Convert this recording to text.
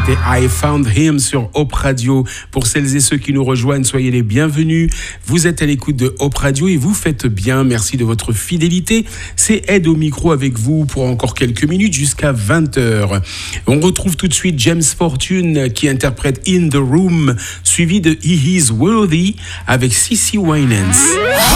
C'était I Found Him sur Hope Radio. Pour celles et ceux qui nous rejoignent, soyez les bienvenus. Vous êtes à l'écoute de Hope Radio et vous faites bien. Merci de votre fidélité. C'est Ed au micro avec vous pour encore quelques minutes jusqu'à 20h. On retrouve tout de suite James Fortune qui interprète In the Room, suivi de He Is Worthy avec CeCe Winans.